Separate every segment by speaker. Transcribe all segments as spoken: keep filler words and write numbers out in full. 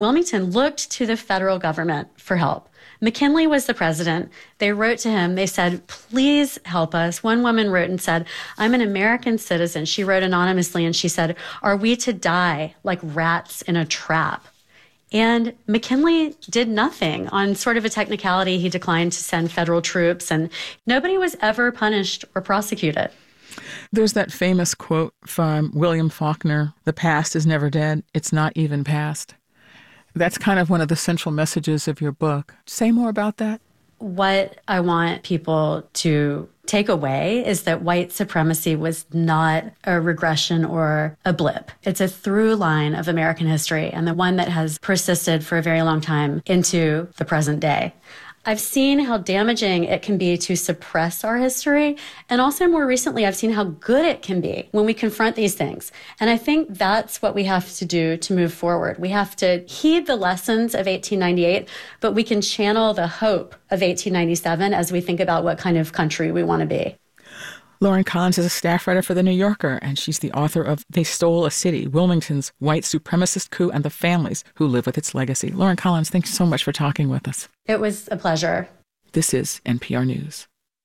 Speaker 1: Wilmington looked to the federal government for help. McKinley was the president. They wrote to him. They said, please help us. One woman wrote and said, I'm an American citizen. She wrote anonymously and she said, are we to die like rats in a trap? And McKinley did nothing. On sort of a technicality, he declined to send federal troops, and nobody was ever punished or prosecuted.
Speaker 2: There's that famous quote from William Faulkner, the past is never dead, it's not even past. That's kind of one of the central messages of your book. Say more about that.
Speaker 1: What I want people to take away is that white supremacy was not a regression or a blip. It's a through line of American history, and the one that has persisted for a very long time into the present day. I've seen how damaging it can be to suppress our history. And also more recently, I've seen how good it can be when we confront these things. And I think that's what we have to do to move forward. We have to heed the lessons of eighteen ninety-eight, but we can channel the hope of eighteen ninety-seven as we think about what kind of country we want to be.
Speaker 2: Lauren Collins is a staff writer for The New Yorker, and she's the author of They Stole a City, Wilmington's White Supremacist Coup and the Families Who Live with Its Legacy. Lauren Collins, thanks so much for talking with us.
Speaker 1: It was a pleasure.
Speaker 2: This is N P R News.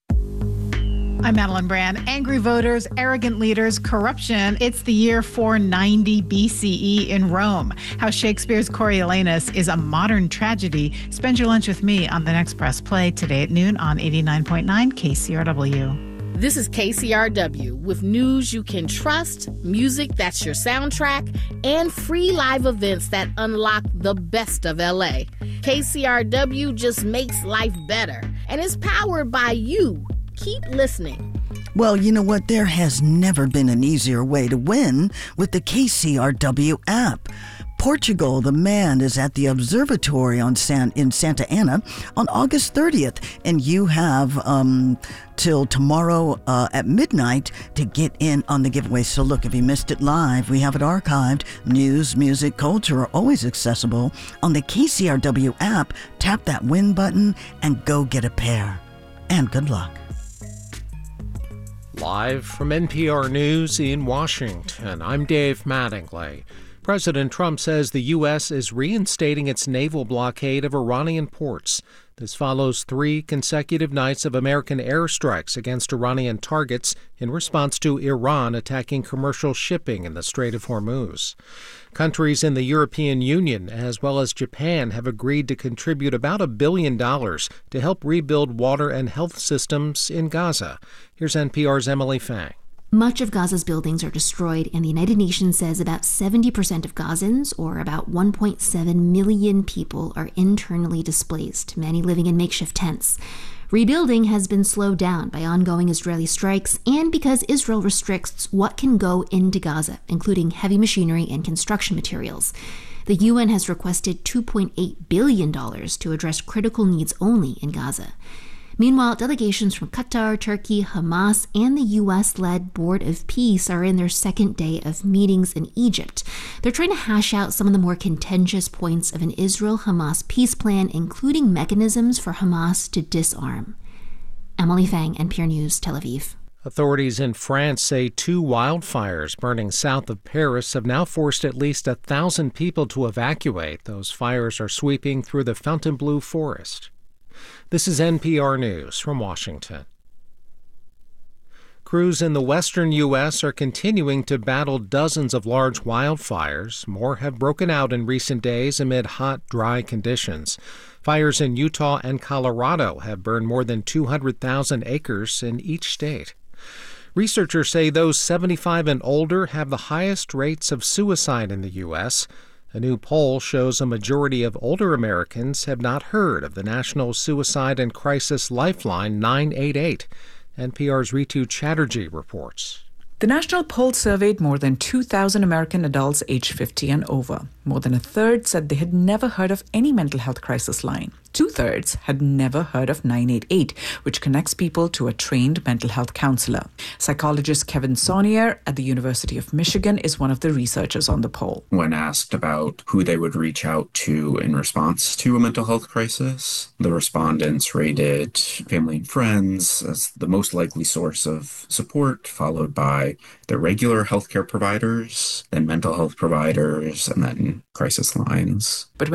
Speaker 3: I'm Madeline Brand. Angry voters, arrogant leaders, corruption. It's the year four ninety B C E in Rome. How Shakespeare's Coriolanus is a modern tragedy. Spend your lunch with me on the next Press Play today at noon on eighty-nine point nine K C R W.
Speaker 4: This is K C R W with news you can trust, music that's your soundtrack, and free live events that unlock the best of L A. K C R W just makes life better, and is powered by you. Keep listening.
Speaker 5: Well, you know what? There has never been an easier way to win with the K C R W app. Portugal the Man is at the observatory on San, in Santa Ana on August thirtieth, and you have um, till tomorrow uh, at midnight to get in on the giveaway. So look, if you missed it live, we have it archived. News, music, culture are always accessible on the K C R W app. Tap that win button and go get a pair. And good luck.
Speaker 6: Live from N P R News in Washington, I'm Dave Mattingly. President Trump says the U S is reinstating its naval blockade of Iranian ports. This follows three consecutive nights of American airstrikes against Iranian targets in response to Iran attacking commercial shipping in the Strait of Hormuz. Countries in the European Union, as well as Japan, have agreed to contribute about a billion dollars to help rebuild water and health systems in Gaza. Here's N P R's Emily Fang.
Speaker 7: Much of Gaza's buildings are destroyed, and the United Nations says about seventy percent of Gazans, or about one point seven million people, are internally displaced, many living in makeshift tents. Rebuilding has been slowed down by ongoing Israeli strikes and because Israel restricts what can go into Gaza, including heavy machinery and construction materials. The U N has requested two point eight billion dollars to address critical needs only in Gaza. Meanwhile, delegations from Qatar, Turkey, Hamas, and the U S-led Board of Peace are in their second day of meetings in Egypt. They're trying to hash out some of the more contentious points of an Israel-Hamas peace plan, including mechanisms for Hamas to disarm. Emily Fang, N P R News, Tel Aviv.
Speaker 6: Authorities in France say two wildfires burning south of Paris have now forced at least a thousand people to evacuate. Those fires are sweeping through the Fontainebleau forest. This is N P R News from Washington. Crews in the western U S are continuing to battle dozens of large wildfires. More have broken out in recent days amid hot, dry conditions. Fires in Utah and Colorado have burned more than two hundred thousand acres in each state. Researchers say those seventy-five and older have the highest rates of suicide in the U S A new poll shows a majority of older Americans have not heard of the National Suicide and Crisis Lifeline nine eight eight. N P R's Ritu Chatterjee reports.
Speaker 8: The national poll surveyed more than two thousand American adults aged fifty and over. More than a third said they had never heard of any mental health crisis line. Two-thirds had never heard of nine eight eight, which connects people to a trained mental health counselor. Psychologist Kevin Saunier at the University of Michigan is one of the researchers on the poll.
Speaker 9: When asked about who they would reach out to in response to a mental health crisis, the respondents rated family and friends as the most likely source of support, followed by their regular healthcare providers, then mental health providers, and then crisis lines.
Speaker 8: But